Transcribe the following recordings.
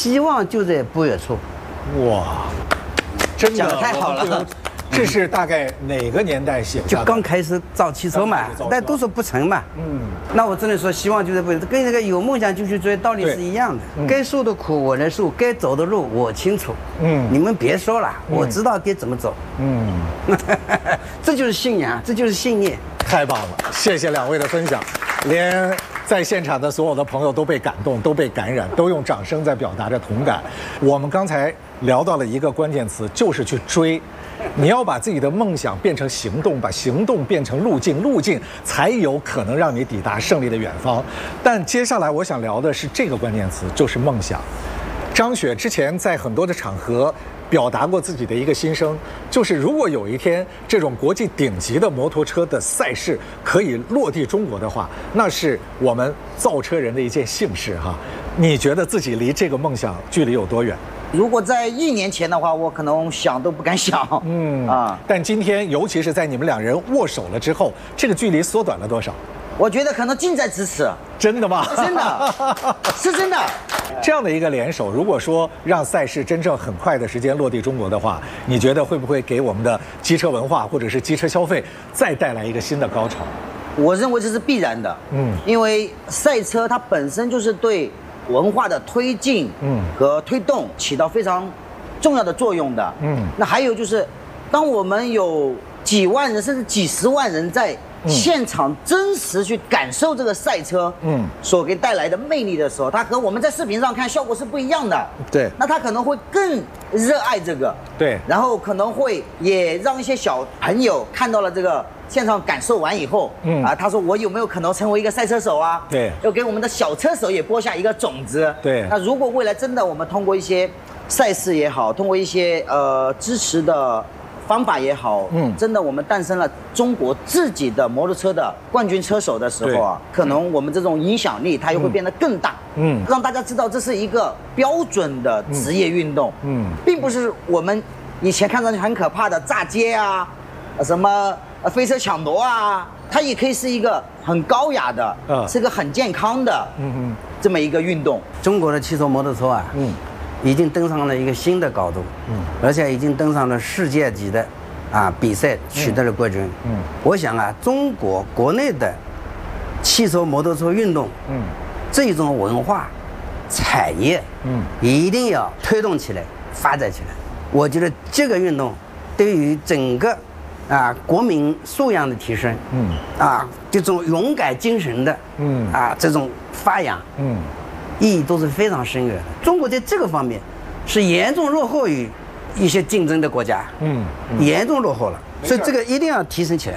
希望就在不远处。 哇，真的讲得太好了。 这是大概哪个年代写的？ 就刚开始造汽车嘛，但都说不成嘛。那我只能说希望就在不远处，跟那个有梦想就去追道理是一样的。该受的苦我能受，该走的路我清楚。你们别说了，我知道该怎么走。这就是信仰，这就是信念。 太棒了，谢谢两位的分享，连在现场的所有的朋友都被感动，都被感染，都用掌声在表达着同感。我们刚才聊到了一个关键词，就是去追。你要把自己的梦想变成行动，把行动变成路径，路径才有可能让你抵达胜利的远方。但接下来我想聊的是这个关键词，就是梦想。张雪之前在很多的场合表达过自己的一个心声，就是如果有一天这种国际顶级的摩托车的赛事可以落地中国的话，那是我们造车人的一件幸事哈。你觉得自己离这个梦想距离有多远？ 如果在1年前的话，我可能想都不敢想。 但今天，尤其是在你们两人握手了之后，这个距离缩短了多少？ 我觉得可能近在咫尺。 真的吗？ 真的，是真的。 这样的一个联手，如果说让赛事真正很快的时间落地中国的话，你觉得会不会给我们的机车文化或者是机车消费再带来一个新的高潮？ 我认为这是必然的。因为赛车它本身就是对文化的推进和推动起到非常重要的作用的。那还有就是，当我们有几万人甚至几十万人在现场真实去感受这个赛车所给带来的魅力的时候，它和我们在视频上看效果是不一样的。 对， 那他可能会更热爱这个。 对， 然后可能会也让一些小朋友看到了这个现场感受完以后，他说我有没有可能成为一个赛车手啊？ 对， 要给我们的小车手也播下一个种子。 对， 那如果未来真的我们通过一些赛事也好，通过一些支持的方法也好，真的我们诞生了中国自己的摩托车的冠军车手的时候啊，可能我们这种影响力它又会变得更大。让大家知道这是一个标准的职业运动。并不是我们以前看上去很可怕的炸街啊，什么飞车抢夺啊，它也可以是一个很高雅的，是一个很健康的，这么一个运动。 中国的汽车摩托车啊，已经登上了一个新的高度，而且已经登上了世界级的比赛，取得了冠军。我想啊，中国国内的汽车摩托车运动，这种文化产业，一定要推动起来，发展起来。我觉得这个运动对于整个国民素养的提升，这种勇敢精神的，这种发扬，意义都是非常深远的。中国在这个方面是严重落后于一些竞争的国家，严重落后了，所以这个一定要提升起来。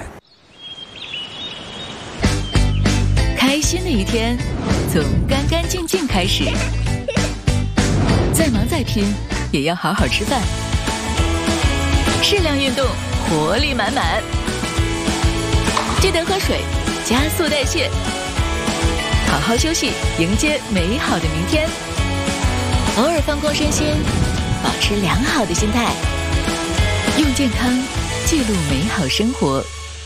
开心的一天从干干净净开始，再忙再拼也要好好吃饭，适量运动，活力满满，记得喝水，加速代谢，好好休息，迎接美好的明天。偶尔放空身心，保持良好的心态，用健康记录美好生活。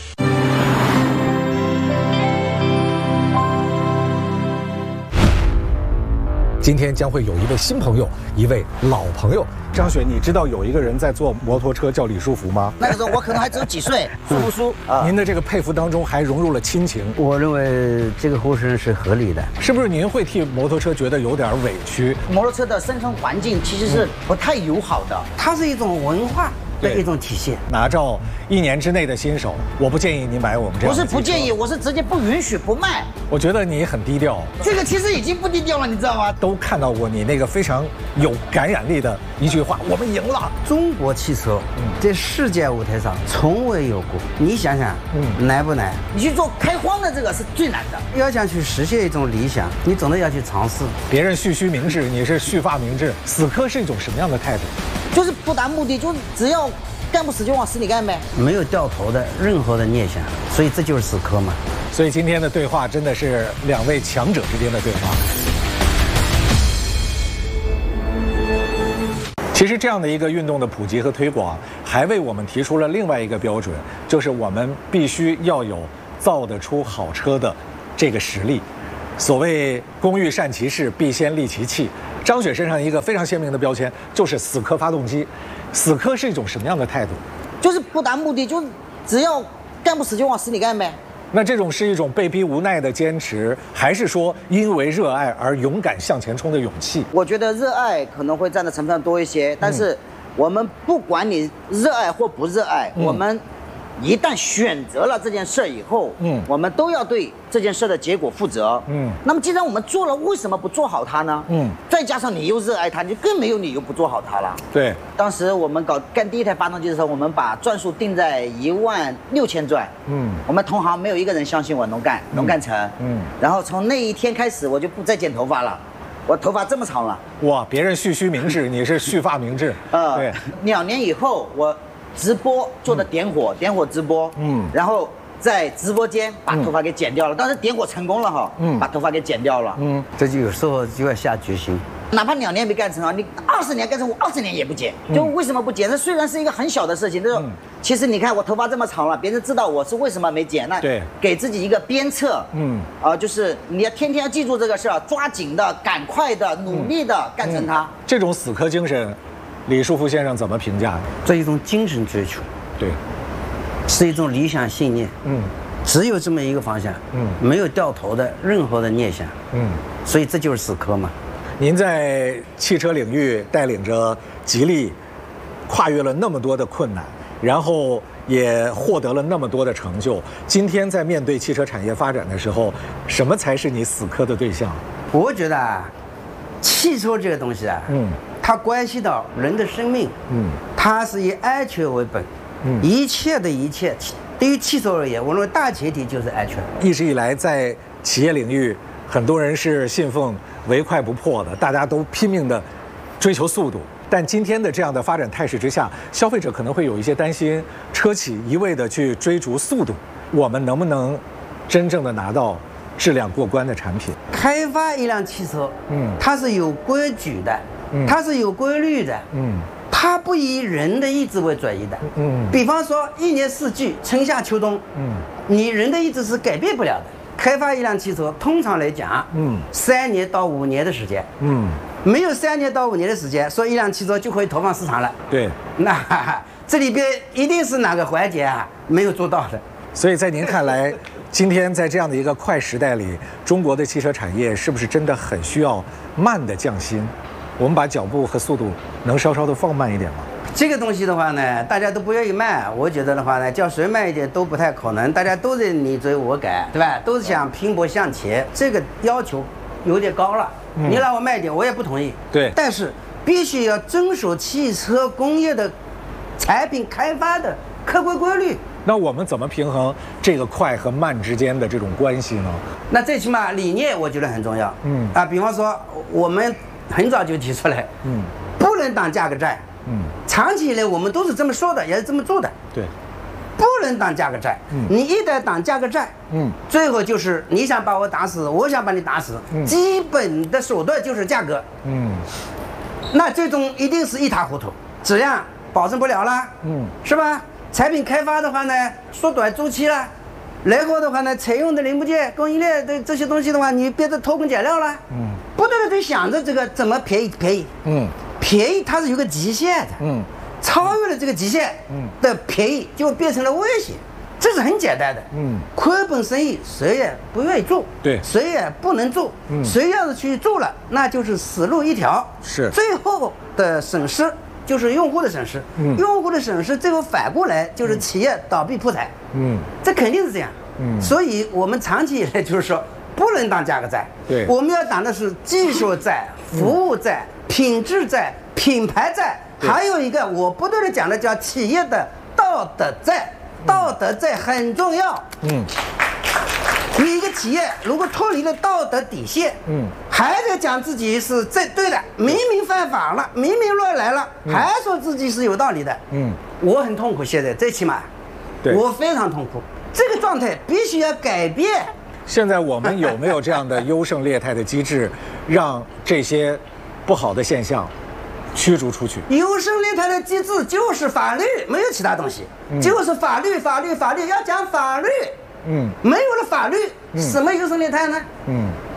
今天将会有一位新朋友，一位老朋友。张雪，你知道有一个人在做摩托车叫李书福吗？ 那个时候我可能还只有几岁，叔叔啊。 您的这个佩服当中还融入了亲情， 我认为这个呼声是合理的。 是不是您会替摩托车觉得有点委屈？ 摩托车的生存环境其实是不太友好的， 它是一种文化的一种体现。 拿照1年之内的新手，我不建议您买我们这样的。 不是不建议，我是直接不允许不卖。 我觉得你很低调。 这个其实已经不低调了，你知道吗？ 都看到过你那个非常有感染力的一句话：我们赢了。 中国汽车在世界舞台上从未有过，你想想，难不难？ 你去做开荒的这个是最难的。 要想去实现一种理想，你总得要去尝试。 别人蓄须明志，你是蓄发明志。死磕是一种什么样的态度？ 就是不达目的，就只要干不死就往死里干呗， 没有掉头的任何的念想，所以这就是死磕嘛。 所以今天的对话真的是2位强者之间的对话。其实这样的一个运动的普及和推广，还为我们提出了另外一个标准，就是我们必须要有造得出好车的这个实力。所谓工欲善其事，必先利其器。 张雪身上一个非常鲜明的标签就是死磕发动机，死磕是一种什么样的态度？ 就是不达目的，就只要干不死就往死里干呗。 那这种是一种被逼无奈的坚持，还是说因为热爱而勇敢向前冲的勇气？ 我觉得热爱可能会占的成分多一些，但是我们不管你热爱或不热爱，我们一旦选择了这件事以后，我们都要对这件事的结果负责。那么既然我们做了，为什么不做好它呢？再加上你又热爱它，你就更没有理由不做好它了。 对， 当时我们干第一台发动机的时候，我们把转数定在16000转。我们同行没有一个人相信我能干成。然后从那一天开始，我就不再剪头发了。我头发这么长了。 哇，别人蓄须明志，你是蓄发明志。对 ，2年以后我直播做的点火直播，然后在直播间把头发给剪掉了，当时点火成功了哈，把头发给剪掉了， 这就有时候就要下决心， 哪怕2年没干成啊，你20年干成，我20年也不剪，就为什么不剪？这虽然是一个很小的事情，但是其实你看我头发这么长了，别人知道我是为什么没剪，那对， 给自己一个鞭策，就是你要天天要记住这个事儿，抓紧的、赶快的、努力的干成它。 这种死磕精神，李书福先生怎么评价？ 这一种精神追求， 对， 是一种理想信念，只有这么一个方向，没有掉头的任何的念想，所以这就是死磕嘛。 您在汽车领域带领着吉利，跨越了那么多的困难，然后也获得了那么多的成就。今天在面对汽车产业发展的时候，什么才是你死磕的对象？ 我觉得啊，汽车这个东西啊，它关系到人的生命，它是以安全为本，一切的一切，对于汽车而言，我认为大前提就是安全。 一直以来在企业领域，很多人是信奉唯快不破的，大家都拼命的追求速度。但今天的这样的发展态势之下，消费者可能会有一些担心，车企一味的去追逐速度，我们能不能真正的拿到质量过关的产品？ 开发一辆汽车，它是有规矩的，它是有规律的，它不以人的意志为转移的，比方说1年4季，春夏秋冬，你人的意志是改变不了的。开发一辆汽车，通常来讲，3年到5年的时间，没有3年到5年的时间，说一辆汽车就可以投放市场了。 对， 那这里边一定是哪个环节啊没有做到的。 所以在您看来，今天在这样的一个快时代里，中国的汽车产业是不是真的很需要慢的降薪？我们把脚步和速度能稍稍的放慢一点吗？ 这个东西的话呢，大家都不愿意慢，我觉得的话呢，叫谁慢一点都不太可能，大家都是你追我赶，对吧？都是想拼搏向前，这个要求有点高了。你让我慢一点，我也不同意。 对， 但是必须要遵守汽车工业的产品开发的客观规律。 那我们怎么平衡这个快和慢之间的这种关系呢？ 那最起码理念我觉得很重要。比方说我们很早就提出来，不能当价格战。长期以来我们都是这么说的，也是这么做的。 对， 不能当价格战。你一旦当价格战，最后就是你想把我打死，我想把你打死，基本的手段就是价格。那最终一定是一塌糊涂，质量保证不了了。是吧？产品开发的话呢，缩短周期了，然后的话呢，采用的零部件、供应链的这些东西的话，你变得偷工减料了。不断的在想着这个怎么便宜。便宜它是有个极限的，超越了这个极限的便宜就变成了威胁，这是很简单的。亏本生意谁也不愿意做， 对， 谁也不能做，谁要是去做了，那就是死路一条， 是最后的损失就是用户的损失，用户的损失最后反过来就是企业倒闭破产，这肯定是这样。所以我们长期以来就是说不能当价格战， 对， 我们要打的是技术战、服务战、品质战、品牌战，还有一个我不断的讲的叫企业的道德战。道德战很重要。你一个企业如果脱离了道德底线，还在讲自己是对的，明明犯法了，明明乱来了，还说自己是有道理的，我很痛苦。现在最起码，我非常痛苦。这个状态必须要改变。 现在我们有没有这样的优胜劣汰的机制，让这些不好的现象驱逐出去？ 优胜劣汰的机制就是法律，没有其他东西，就是法律，要讲法律。没有了法律，什么优胜劣汰呢？至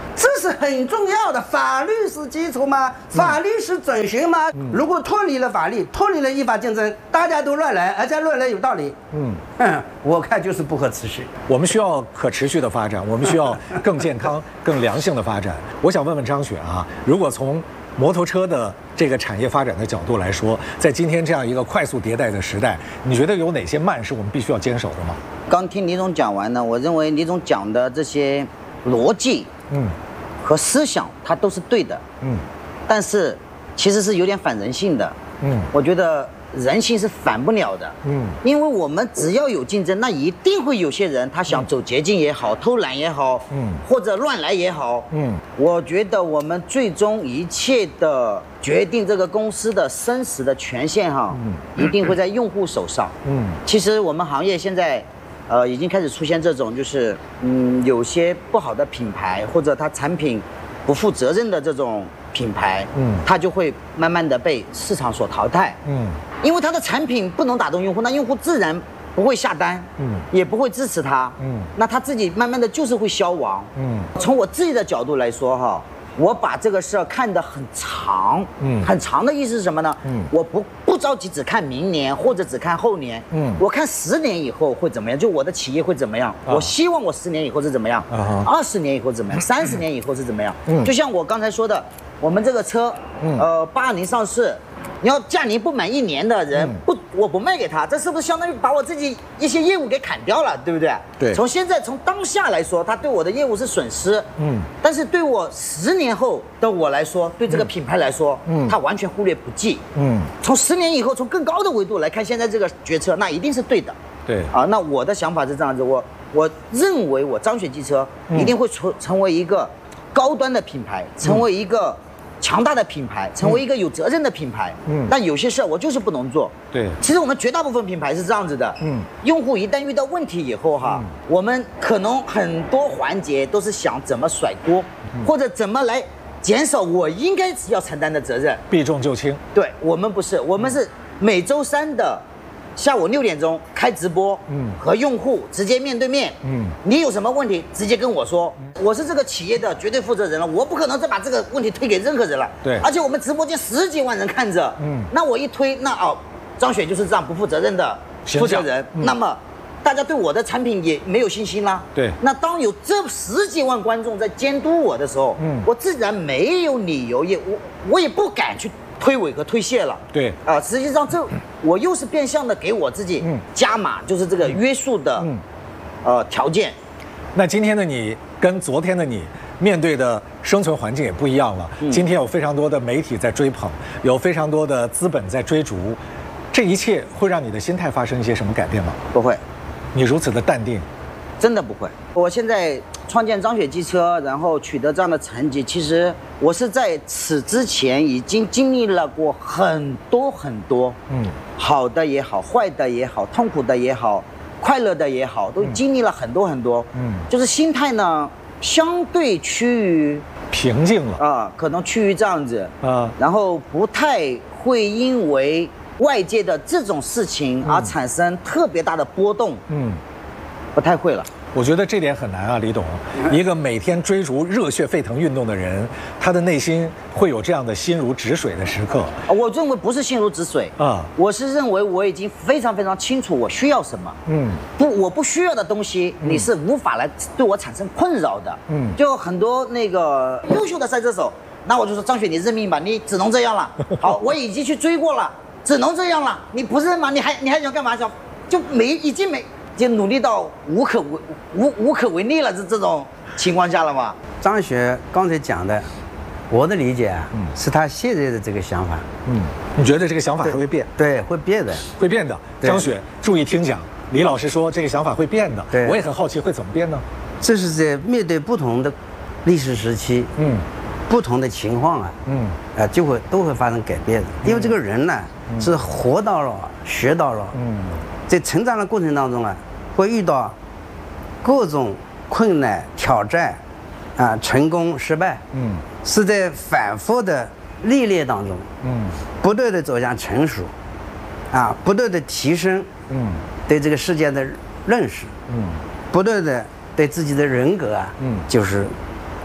是很重要的。法律是基础吗？法律是准绳吗？如果脱离了法律，脱离了依法竞争，大家都乱来，而且乱来有道理，我看就是不可持续。 我们需要可持续的发展，我们需要更健康、更良性的发展。我想问问张雪啊，如果从摩托车的这个产业发展的角度来说，在今天这样一个快速迭代的时代，你觉得有哪些慢是我们必须要坚守的吗？ 刚听李总讲完呢，我认为李总讲的这些逻辑，和思想，它都是对的，但是其实是有点反人性的，我觉得人性是反不了的，因为我们只要有竞争，那一定会有些人他想走捷径也好，偷懒也好，或者乱来也好，我觉得我们最终一切的决定这个公司的生死的权限哈，一定会在用户手上，其实我们行业现在。已经开始出现这种，就是有些不好的品牌或者它产品不负责任的这种品牌，它就会慢慢的被市场所淘汰，因为它的产品不能打动用户，那用户自然不会下单，也不会支持它，那它自己慢慢的就是会消亡，从我自己的角度来说哈。我把这个事儿看得很长，很长的意思是什么呢？我不着急只看明年或者只看后年，我看10年以后会怎么样，就我的企业会怎么样，我希望我10年以后是怎么样，20年以后怎么样，30年以后是怎么样，就像我刚才说的，我们这个车，80上市。你要驾龄不满1年的人，我不卖给他，这是不是相当于把我自己一些业务给砍掉了，对不对？ 对。 从当下来说，他对我的业务是损失，但是对我10年后的我来说，对这个品牌来说，他完全忽略不计，从10年以后，从更高的维度来看，现在这个决策，那一定是对的， 对。 那我的想法是这样子，我认为我张雪机车一定会成为一个高端的品牌，成为一个。强大的品牌，成为一个有责任的品牌，但有些事我就是不能做。 对， 其实我们绝大部分品牌是这样子的，用户一旦遇到问题以后哈，我们可能很多环节都是想怎么甩锅，或者怎么来减少我应该要承担的责任， 避重就轻。 对，我们不是，我们是每周3的。下午6点钟开直播，和用户直接面对面，你有什么问题直接跟我说，我是这个企业的绝对负责人了，我不可能再把这个问题推给任何人了。 对， 而且我们直播间10几万人看着，那我一推，那张雪就是这样不负责任的负责人，那么大家对我的产品也没有信心啦。 对， 那当有这10几万观众在监督我的时候，我自然没有理由我也不敢去。推诿和推卸了， 对实际上我又是变相的给我自己加码，就是这个约束的条件。 那今天的你跟昨天的你面对的生存环境也不一样了。今天有非常多的媒体在追捧，有非常多的资本在追逐，这一切会让你的心态发生一些什么改变吗？ 不会， 你如此的淡定， 真的不会。我现在创建张雪机车，然后取得这样的成绩，其实我是在此之前已经经历了过很多很多，好的也好，坏的也好，痛苦的也好，快乐的也好，都经历了很多很多，就是心态呢相对趋于平静了可能趋于这样子然后不太会因为外界的这种事情而产生特别大的波动，不太会了。 我觉得这点很难啊，李董。一个每天追逐热血沸腾运动的人，他的内心会有这样的心如止水的时刻。 我认为不是心如止水我是认为我已经非常非常清楚我需要什么。我不需要的东西，你是无法来对我产生困扰的。就很多那个优秀的赛车手，那我就说张雪，你认命吧，你只能这样了。好，我已经去追过了，只能这样了。你不认吗？你还想干嘛？就努力到无可为力了，这种情况下了嘛。 张雪刚才讲的，我的理解是他现在的这个想法。 你觉得这个想法还会变？ 对，会变的， 会变的。张雪，注意听讲，李老师说这个想法会变的。 对， 我也很好奇会怎么变呢？ 这是在面对不同的历史时期，不同的情况都会发生改变的。因为这个人呢是活到了，学到了，在成长的过程当中会遇到各种困难挑战成功失败，是在反复的历练当中，不断的走向成熟，不断的提升，对这个世界的认识，不断的对自己的人格就是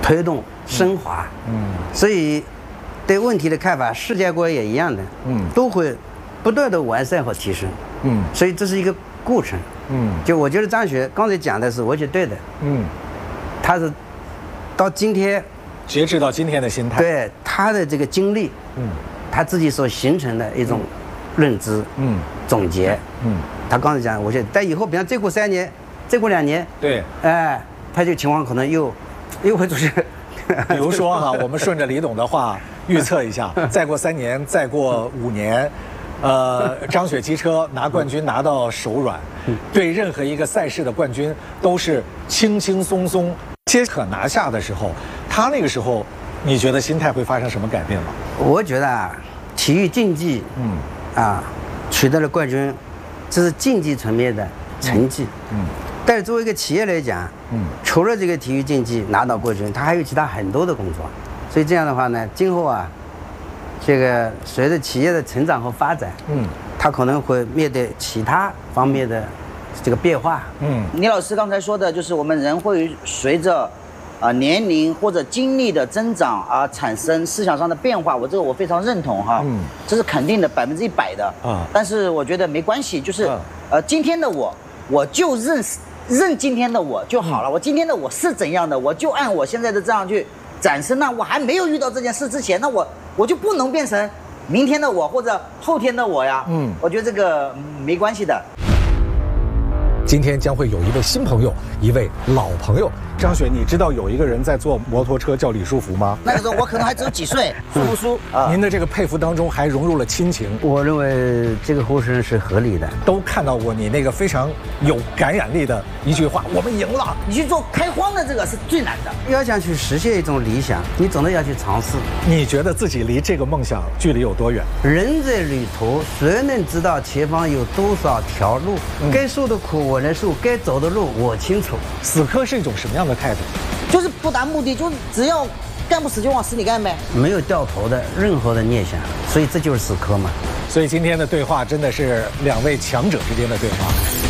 推动升华。所以对问题的看法，世界国也一样的，都会不断的完善和提升。所以这是一个过程。就我觉得张雪刚才讲的是完全对的。他是到今天， 截止到今天的心态， 对他的这个经历，他自己所形成的一种认知，总结，他刚才讲，我觉得但以后，比方再过3年，再过2年， 对， 他这个情况可能又会出现。 比如说哈，我们顺着李董的话预测一下，再过3年，再过5年。张雪机车拿冠军拿到手软，对任何一个赛事的冠军都是轻轻松松皆可拿下的时候，他那个时候，你觉得心态会发生什么改变吗？ 我觉得体育竞技，取得了冠军，这是竞技层面的成绩，但是作为一个企业来讲，除了这个体育竞技拿到冠军，它还有其他很多的工作，所以这样的话呢，今后这个随着企业的成长和发展，它可能会面对其他方面的这个变化。 倪老师刚才说的就是我们人会随着年龄或者经历的增长而产生思想上的变化，我非常认同哈，这是肯定的100%的但是我觉得没关系，就是今天的我就认今天的我就好了，我今天的我是怎样的，我就按我现在的这样去展示。那我还没有遇到这件事之前，那我就不能变成明天的我或者后天的我呀。我觉得这个没关系的。 今天将会有一位新朋友，一位老朋友。张雪，你知道有一个人在坐摩托车叫李书福吗？ 那个时候我可能还只有几岁，不书您的这个佩服当中还融入了亲情。 我认为这个呼声是合理的。 都看到过你那个非常有感染力的一句话：“我们赢了。” 你去做开荒的这个是最难的。 要想去实现一种理想，你总得要去尝试。 你觉得自己离这个梦想距离有多远？ 人在旅途，谁能知道前方有多少条路？该受的苦我能受，该走的路我清楚。 死磕是一种什么样的态度？ 就是不达目的，就只要干不死就往死里干呗， 没有掉头的任何的念想，所以这就是死磕嘛。 所以今天的对话真的是2位强者之间的对话。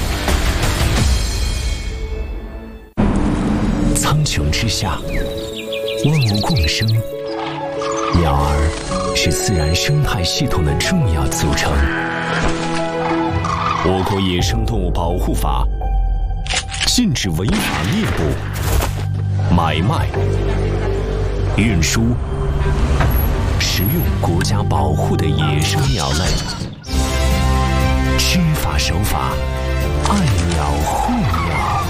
苍穹之下，万物共生，鸟儿是自然生态系统的重要组成。我国野生动物保护法禁止违法猎捕、买卖、运输、食用国家保护的野生鸟类，知法守法，爱鸟护鸟。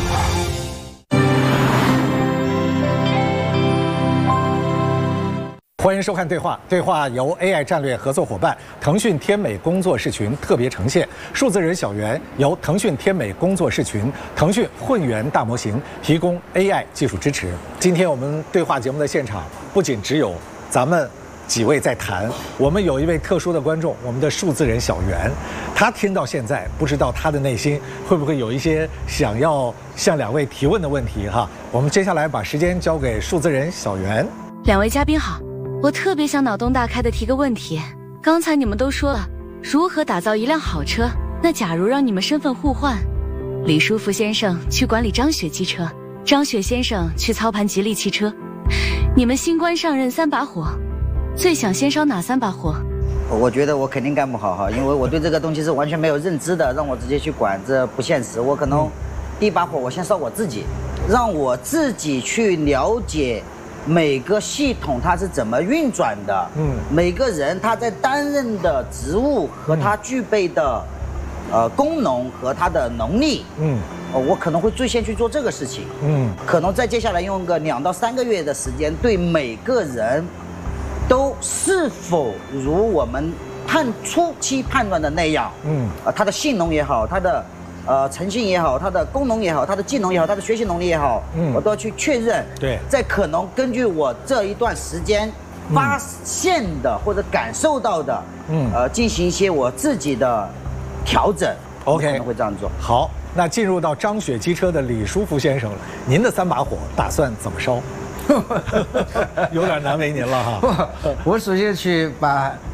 欢迎收看对话，对话由 AI 战略合作伙伴腾讯天美工作室群特别呈现，数字人小袁由腾讯天美工作室群、腾讯混元大模型提供 AI 技术支持。今天我们对话节目的现场不仅只有咱们几位在谈，我们有一位特殊的观众，我们的数字人小袁，他听到现在不知道他的内心会不会有一些想要向2位提问的问题哈。我们接下来把时间交给数字人小袁。 2位嘉宾好。我特别想脑洞大开的提个问题，刚才你们都说了如何打造一辆好车，那假如让你们身份互换，李书福先生去管理张雪机车，张雪先生去操盘吉利汽车，你们新官上任3把火，最想先烧哪3把火？ 我觉得我肯定干不好哈，因为我对这个东西是完全没有认知的，让我直接去管这不现实。我可能第1把火我先烧我自己，让我自己去了解每个系统它是怎么运转的，每个人他在担任的职务和他具备的功能和他的能力，我可能会最先去做这个事情，可能再接下来用个2到3个月的时间，对每个人都是否如我们初期判断的那样，他的性能也好，他的诚信也好，它的功能也好，它的技能也好，它的学习能力也好，我都要去确认。 对， 在可能根据我这一段时间发现的或者感受到的，进行一些我自己的调整。 OK， 可能会这样做。 好，那进入到张雪机车的李书福先生了，您的3把火打算怎么烧？有点难为您了哈。 我首先去把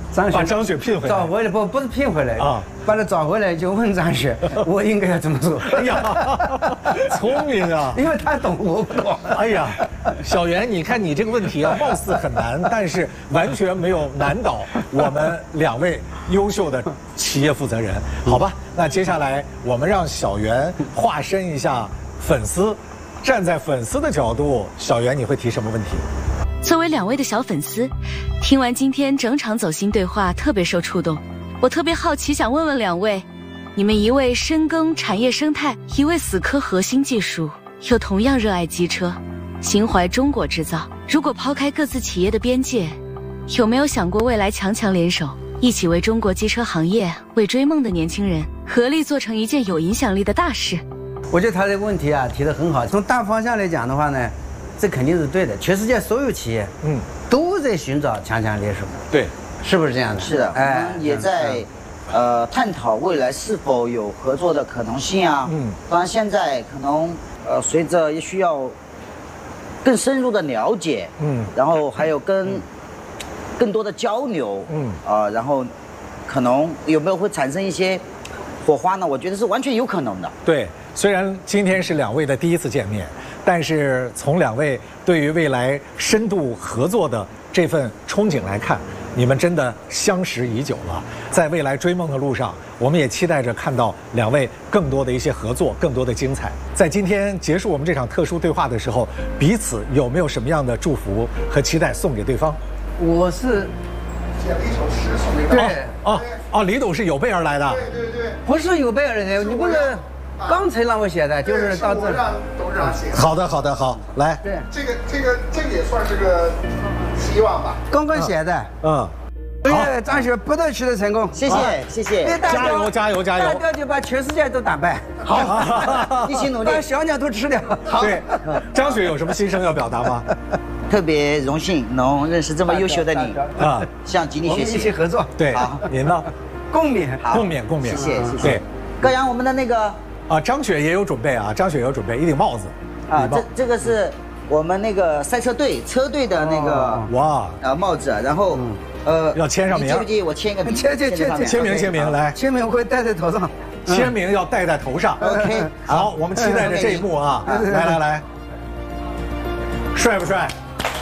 把张雪聘回来， 找回来不是聘回来啊，把他找回来就问张雪，我应该要怎么做？ 哎呀，聪明啊！ 因为他懂，我不懂。 哎呀，小袁，你看你这个问题啊，貌似很难，但是完全没有难倒我们2位优秀的企业负责人，好吧？那接下来我们让小袁化身一下粉丝，站在粉丝的角度，小袁你会提什么问题？ 作为2位的小粉丝，听完今天整场走心对话，特别受触动。我特别好奇，想问问2位，你们一位深耕产业生态，一位死磕核心技术，又同样热爱机车，心怀中国制造。如果抛开各自企业的边界，有没有想过未来强强联手，一起为中国机车行业、为追梦的年轻人合力做成一件有影响力的大事？ 我觉得他这个问题啊提得很好。从大方向来讲的话呢，这肯定是对的。全世界所有企业，都在寻找强强联手。 对， 是不是这样的？ 是的，我们也在探讨未来是否有合作的可能性啊。当然现在可能随着也需要更深入的了解，然后还有更多的交流，然后可能有没有会产生一些火花呢？我觉得是完全有可能的。 对，虽然今天是2位的第一次见面，但是从2位对于未来深度合作的这份憧憬来看，你们真的相识已久了。在未来追梦的路上，我们也期待着看到2位更多的一些合作，更多的精彩。在今天结束我们这场特殊对话的时候，彼此有没有什么样的祝福和期待送给对方？ 我是写了一首诗送给他。 对，李董是有备而来的。 对， 不是有备而来的，你不是刚才让我写的，就是到这。 董事长写的。 好的，好，来。 对， 这个也算是个希望吧。 刚刚写的。祝愿张雪不断取得成功。 谢谢， 加油！ 大家就把全世界都打败。 好，一起努力， 把小鸟都吃掉。 对，张雪有什么心声要表达吗？ 特别荣幸能认识这么优秀的你啊，向吉利学习， 一起合作。 对，您呢？ 共勉， 谢谢。 对， 高阳，我们的那个张雪也有准备啊，一顶帽子啊，这个是我们那个赛车队车队的那个帽子，然后要签上名， 你介不介意我签一个名？ 签名来， 签名会戴在头上， 签名要戴在头上。 OK， 好，我们期待着这一幕啊！来，帅不帅？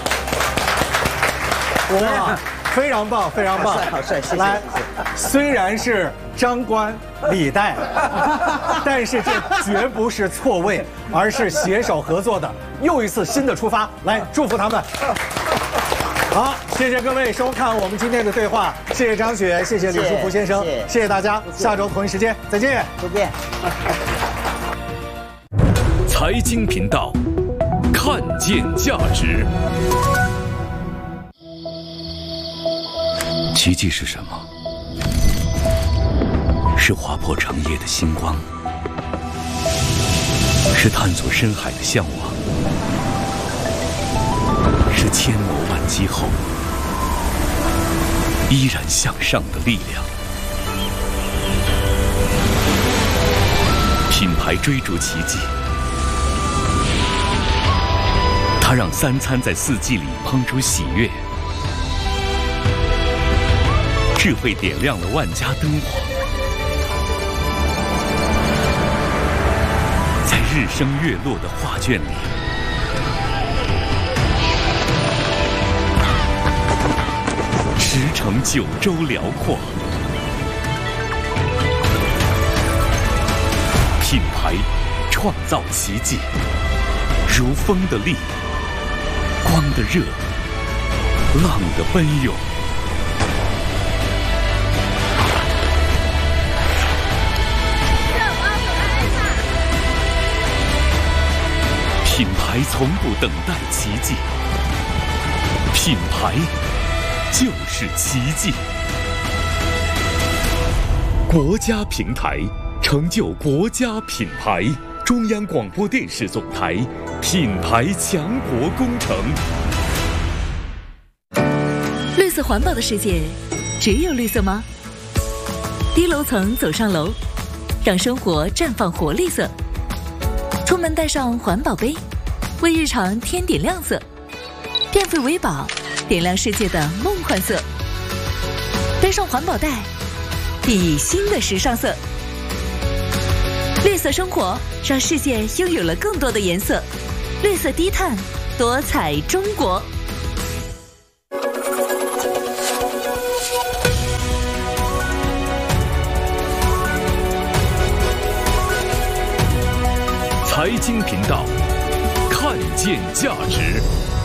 哇，非常棒！ 好帅，谢谢。 来，虽然是张冠李戴，但是这绝不是错位，而是携手合作的又一次新的出发。来，祝福他们。好，谢谢各位收看我们今天的对话，谢谢张雪，谢谢李书福先生，谢谢大家，下周同一时间再见。 财经频道，看见价值。奇迹是什么？是划破长夜的星光，是探索深海的向往，是千磨万击后依然向上的力量。品牌追逐奇迹，它让3餐在4季里烹出喜悦，智慧点亮了万家灯火，在日升月落的画卷里，驰骋9州辽阔。品牌创造奇迹，如风的力，光的热，浪的奔涌。品牌从不等待奇迹，品牌就是奇迹。国家平台，成就国家品牌。中央广播电视总台品牌强国工程。 绿色环保的世界，只有绿色吗？低楼层走上楼，让生活绽放活力色。出门带上环保杯，为日常添点亮色。电费为宝，点亮世界的梦幻色。 背上环保袋，熠熠新的时尚色。绿色生活让世界拥有了更多的颜色，绿色低碳，多彩中国。 财经频道，看见价值。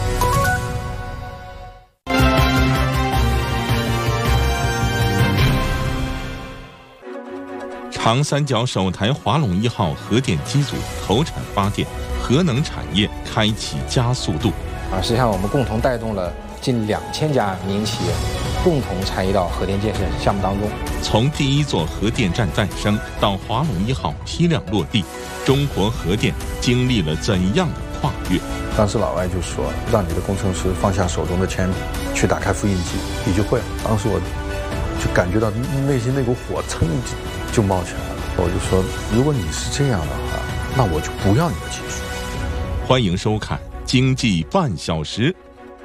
长三角首台华龙1号核电机组投产发电，核能产业开启加速度。 实际上我们共同带动了近2000家民营企业，共同参与到核电建设项目当中。 从第一座核电站诞生到华龙1号批量落地，中国核电经历了怎样的跨越？ 当时老外就说，让你的工程师放下手中的铅笔，去打开复印机，你就会了。当时我就感觉到内心那股火蹭就冒起来了。我就说，如果你是这样的话，那我就不要你的技术。 欢迎收看经济半小时。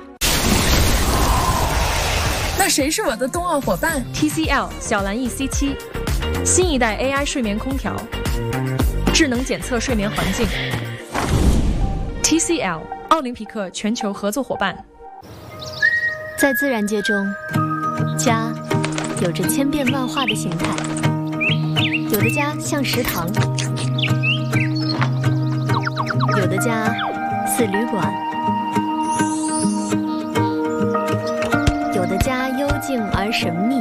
那谁是我的冬奥伙伴 ？TCL 小蓝 EC7，新一代 AI 睡眠空调，智能检测睡眠环境。TCL 奥林匹克全球合作伙伴。 在自然界中，家有着千变万化的形态，有的家像食堂，有的家似旅馆，有的家幽静而神秘，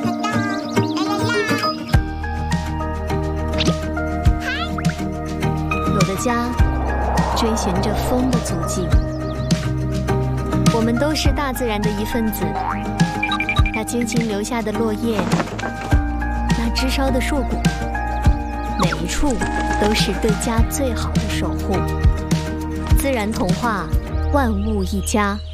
有的家追寻着风的足迹。我们都是大自然的一份子，那轻轻留下的落叶，那枝梢的硕果，每一处都是对家最好的守护。自然童话，万物一家。